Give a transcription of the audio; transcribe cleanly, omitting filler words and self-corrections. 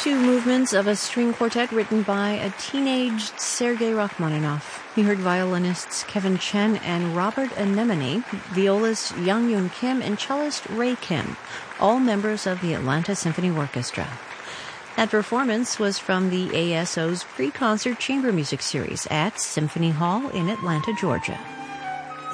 two movements of a string quartet written by a teenaged Sergei Rachmaninoff. We heard violinists Kevin Chen and Robert Anemone, violist Young Yoon Kim, and cellist Ray Kim, all members of the Atlanta Symphony Orchestra. That performance was from the ASO's pre-concert chamber music series at Symphony Hall in Atlanta, Georgia.